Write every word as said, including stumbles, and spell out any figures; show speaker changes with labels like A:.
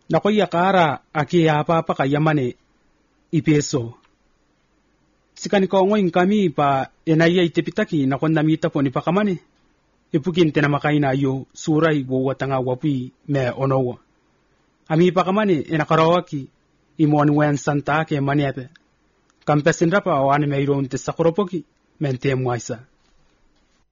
A: nakoya kara ake apa apa kayamane ipeso sikani ko ngoin kami pa enaya itepitaki nakon namita po ni pakamane ipukin tena makaina yo surai bo watanga wapi me onowa ami pakamane enakarawaki imon wen santa ke manepe kampesin rapa wani me iron te sakoropoki mente muaisa